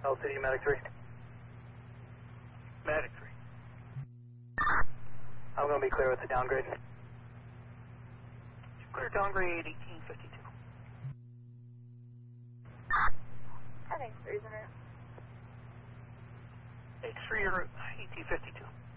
LCD Medic 3. Medic 3. I'm going to be clear with the downgrade. Clear downgrade 1852. Heading 3's en route. X3 1852.